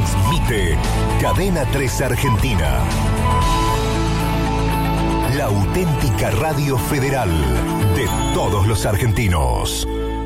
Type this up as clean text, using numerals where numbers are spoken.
Transmite Cadena 3 Argentina. La auténtica radio federal de todos los argentinos.